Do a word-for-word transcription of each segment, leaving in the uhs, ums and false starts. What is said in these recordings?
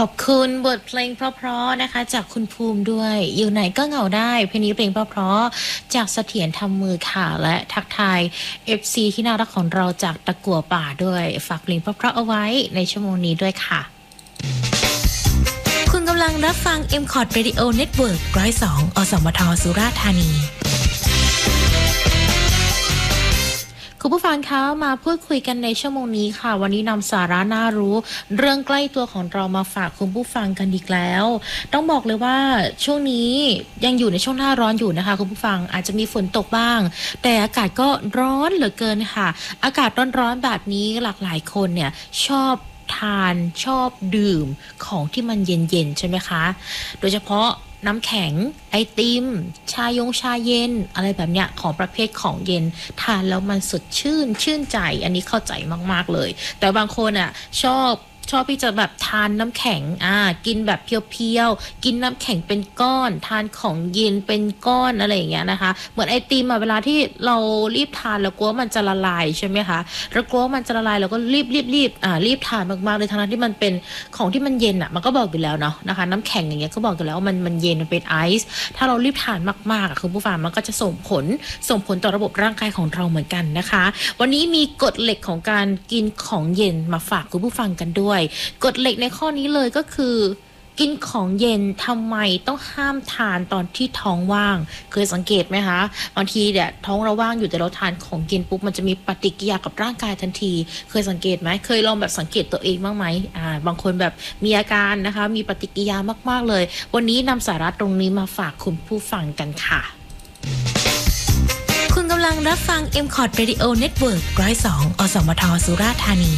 อบคุณบทเพลงเพราะๆนะคะจากคุณภูมิด้วยอยู่ไหนก็เหงาได้เพลงนี้เพลงเพราะๆจากเสถียรทำมือค่ะและทักทาย เอฟ ซี ที่น่ารักของเราจากตะกั่วป่าด้วยฝากเพลงเพราะๆเอาไว้ในชั่วโมงนี้ด้วยค่ะคุณกำลังรับฟัง เอ็ม คอร์ด Radio Network หนึ่งศูนย์สอง อสมทสุราษฎร์ธานีคุณผู้ฟังคะมาพูดคุยกันในชั่วโมงนี้ค่ะวันนี้นำสาระน่ารู้เรื่องใกล้ตัวของเรามาฝากคุณผู้ฟังกันอีกแล้วต้องบอกเลยว่าช่วงนี้ยังอยู่ในช่วงหน้าร้อนอยู่นะคะคุณผู้ฟังอาจจะมีฝนตกบ้างแต่อากาศก็ร้อนเหลือเกินค่ะอากาศร้อนๆแบบนี้หลากหลายคนเนี่ยชอบทานชอบดื่มของที่มันเย็นๆใช่ไหมคะโดยเฉพาะน้ำแข็งไอติมชายงชาเย็นอะไรแบบเนี้ยของประเภทของเย็นทานแล้วมันสดชื่นชื่นใจอันนี้เข้าใจมากๆเลยแต่บางคนอ่ะชอบชอบที่จะแบบทานน้ำแข็งอ่ากินแบบเพียวๆกินน้ำแข็งเป็นก้อนทานของเย็นเป็นก้อนอะไรอย่างเงี้ยนะคะเหมือนไอติมอะเวลาที่เรารีบทานแล้วกลัวมันจะละลายใช่ไหมคะแล้วกลัวมันจะละลายเราก็รีบรีบรีบอ่ารีบทานมากๆเลยทั้งที่มันเป็นของที่มันเย็นอะมันก็บอกอยู่แล้วเนาะนะคะน้ำแข็งอย่างเงี้ยก็บอกอยู่แล้วว่ามันมันเย็นมันเป็นไอซ์ถ้าเรารีบทานมากๆอะคุณผู้ฟังมันก็จะส่งผลส่งผลต่อระบบร่างกายของเราเหมือนกันนะคะวันนี้มีกฎเหล็กของการกินของเย็นมาฝากคุณผู้ฟังกันด้วยกฎเหล็กในข้อนี้เลยก็คือกินของเย็นทำไมต้องห้ามทานตอนที่ท้องว่างเคยสังเกตไหมคะบางทีเนี่ยท้องเราว่างอยู่แต่เราทานของเย็นปุ๊บมันจะมีปฏิกิริยากับร่างกายทันทีเคยสังเกตไหมเคยลองแบบสังเกตตัวเองบ้างไหมอ่าบางคนแบบมีอาการนะคะมีปฏิกิริยามากๆเลยวันนี้นำสาระตรงนี้มาฝากคุณผู้ฟังกันค่ะคุณกำลังรับฟัง เอ็ม คอร์ด Radio Network หนึ่งศูนย์สอง อสมทสุราษฎร์ธานี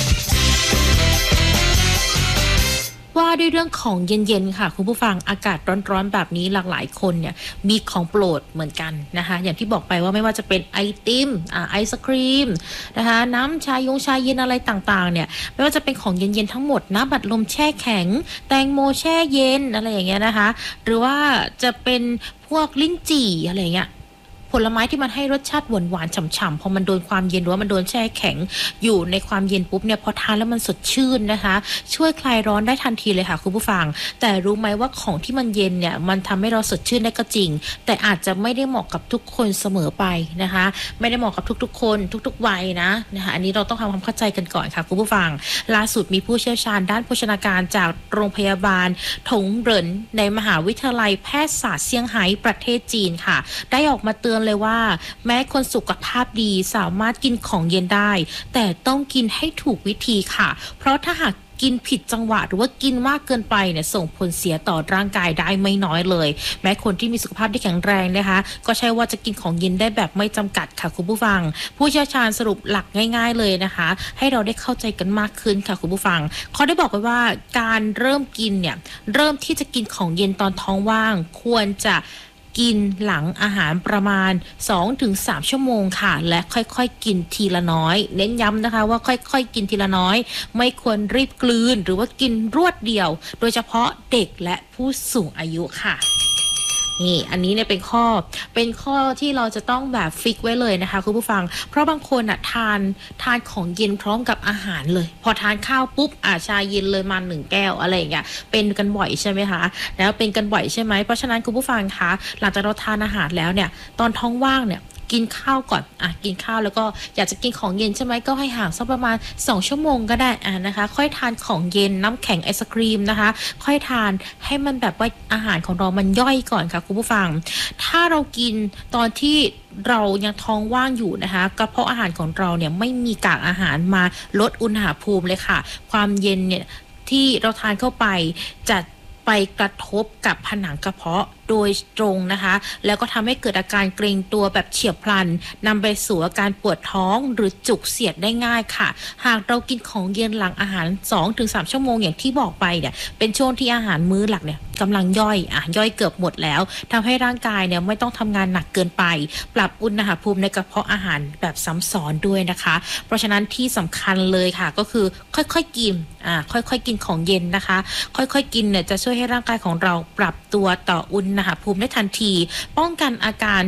ว่าด้วยเรื่องของเย็นๆค่ะคุณผู้ฟังอากาศร้อนๆแบบนี้หลากหลายคนเนี่ยมีของโปรดเหมือนกันนะคะอย่างที่บอกไปว่าไม่ว่าจะเป็นไอติมอ่าไอศครีมนะคะน้ำชายงชาเย็นอะไรต่างๆเนี่ยไม่ว่าจะเป็นของเย็นๆทั้งหมดน้ำบัดลมแช่แข็งแตงโมแช่เย็นอะไรอย่างเงี้ยนะคะหรือว่าจะเป็นพวกลิ้นจี่อะไรอย่างเงี้ยผลไม้ที่มันให้รสชาติหวานหวานฉ่ำๆพอมันโดนความเย็นหรือว่ามันโดนแช่แข็งอยู่ในความเย็นปุ๊บเนี่ยพอทานแล้วมันสดชื่นนะคะช่วยคลายร้อนได้ทันทีเลยค่ะคุณผู้ฟังแต่รู้ไหมว่าของที่มันเย็นเนี่ยมันทำให้เราสดชื่นได้ก็จริงแต่อาจจะไม่ได้เหมาะกับทุกคนเสมอไปนะคะไม่ได้เหมาะกับทุกๆคนทุกๆวัยนะนะคะอันนี้เราต้องทำความเข้าใจกันก่อนค่ะคุณผู้ฟังล่าสุดมีผู้เชี่ยวชาญด้านโภชนาการจากโรงพยาบาลถงเหรินในมหาวิทยาลัยแพทยศาสตร์เซี่ยงไฮ้ประเทศจีนค่ะได้ออกมาเตือนเลยว่าแม้คนสุขภาพดีสามารถกินของเย็นได้แต่ต้องกินให้ถูกวิธีค่ะเพราะถ้าหากกินผิดจังหวะหรือว่ากินมากเกินไปเนี่ยส่งผลเสียต่อร่างกายได้ไม่น้อยเลยแม้คนที่มีสุขภาพที่แข็งแรงนะคะก็ใช่ว่าจะกินของเย็นได้แบบไม่จำกัดค่ะคุณผู้ฟังผู้เชี่ยวชาญสรุปหลักง่ายๆเลยนะคะให้เราได้เข้าใจกันมากขึ้นค่ะคุณผู้ฟังเขาได้บอกไว้ว่าการเริ่มกินเนี่ยเริ่มที่จะกินของเย็นตอนท้องว่างควรจะกินหลังอาหารประมาณ สองถึงสาม ชั่วโมงค่ะและค่อยๆกินทีละน้อยเน้นย้ำนะคะว่าค่อยๆกินทีละน้อยไม่ควรรีบกลืนหรือว่ากินรวดเดียวโดยเฉพาะเด็กและผู้สูงอายุค่ะนี่อันนี้เนี่ยเป็นข้อเป็นข้อที่เราจะต้องแบบฟิกไว้เลยนะคะคุณผู้ฟังเพราะบางคนอ่ะทานทานของเย็นพร้อมกับอาหารเลยพอทานข้าวปุ๊บอ่าชาเย็นเลยมาหนึ่งแก้วอะไรอย่างเงี้ยเป็นกันบ่อยใช่ไหมคะแล้วเป็นกันบ่อยใช่ไหมเพราะฉะนั้นคุณผู้ฟังคะหลังจากเราทานอาหารแล้วเนี่ยตอนท้องว่างเนี่ยกินข้าวก่อนอ่ะกินข้าวแล้วก็อยากจะกินของเย็นใช่ไหมก็ให้ห่างสักประมาณสองชั่วโมงก็ได้อ่ะนะคะค่อยทานของเย็นน้ำแข็งไอศครีมนะคะค่อยทานให้มันแบบว่าอาหารของเรามันย่อยก่อนค่ะคุณผู้ฟังถ้าเรากินตอนที่เรายังท้องว่างอยู่นะคะกระเพาะอาหารของเราเนี่ยไม่มีกากอาหารมาลดอุณหภูมิเลยค่ะความเย็นเนี่ยที่เราทานเข้าไปจะไปกระทบกับผนังกระเพาะโดยตรงนะคะแล้วก็ทำให้เกิดอาการเกร็งตัวแบบเฉียบพลันนำไปสู่อาการปวดท้องหรือจุกเสียดได้ง่ายค่ะหากเรากินของเย็นหลังอาหาร สองถึงสาม ชั่วโมงอย่างที่บอกไปเนี่ยเป็นช่วงที่อาหารมื้อหลักเนี่ยกำลังย่อยอ่ะย่อยเกือบหมดแล้วทำให้ร่างกายเนี่ยไม่ต้องทำงานหนักเกินไปปรับอุณหภูมิในกระเพาะอาหารแบบซ้ำซ้อนด้วยนะคะเพราะฉะนั้นที่สำคัญเลยค่ะก็คือค่อยๆกินอ่าค่อยๆกินของเย็นนะคะค่อยๆกินเนี่ยจะช่วยให้ร่างกายของเราปรับตัวต่ออุณหภูมิได้ทันทีป้องกันอาการ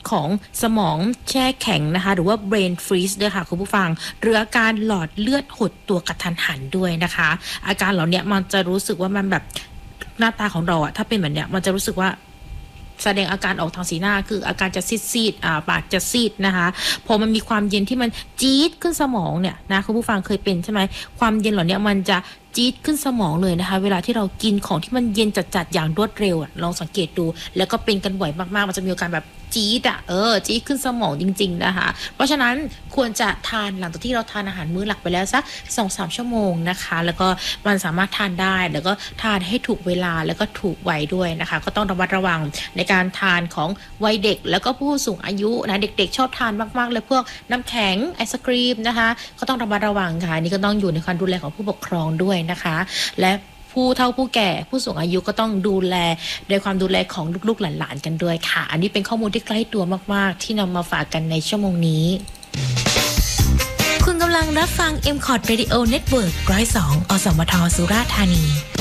ของสมองแช่แข็งนะคะหรือว่า brain freeze ด้วยค่ะคุณผู้ฟังหรืออาการหลอดเลือดหดตัวกระทันหันด้วยนะคะอาการเหล่านี้มันจะรู้สึกว่ามันแบบหน้าตาของเราอะถ้าเป็นแบบเนี้ยมันจะรู้สึกว่าแสดงอาการออกทางสีหน้าคืออาการจะซีดๆอ่าปากจะซีดนะคะพอมันมีความเย็นที่มันจี๊ดขึ้นสมองเนี่ยนะคุณผู้ฟังเคยเป็นใช่ไหมความเย็นเหล่านี้มันจะจี๊ดขึ้นสมองเลยนะคะเวลาที่เรากินของที่มันเย็นจัดๆอย่างรวดเร็วลองสังเกตดูแล้วก็เป็นกันบ่อยมากๆมันจะมีอาการแบบจี๊ดอ่ะเออจี๊ดขึ้นสมองจริงๆนะคะเพราะฉะนั้นควรจะทานหลังจากที่เราทานอาหารมื้อหลักไปแล้วสัก สองถึงสาม ชั่วโมงนะคะแล้วก็มันสามารถทานได้แล้วก็ทานให้ถูกเวลาแล้วก็ถูกวัยด้วยนะคะก็ต้องระมัดระวังในการทานของวัยเด็กแล้วก็ผู้สูงอายุนะเด็กๆชอบทานมากๆเลยพวกน้ำแข็งไอศกรีมนะคะก็ต้องระมัดระวังค่ะนี่ก็ต้องอยู่ในการดูแลของผู้ปกครองด้วยนะคะและผู้เฒ่าผู้แก่ผู้สูงอายุก็ต้องดูแลในความดูแลของลูกๆหลานๆกันด้วยค่ะอันนี้เป็นข้อมูลที่ใกล้ตัวมากๆที่นำมาฝากกันในชั่วโมงนี้คุณกำลังรับฟัง เอ็ม คอร์ด Radio Network หนึ่งศูนย์สอง อสมท สุราษฎร์ธานี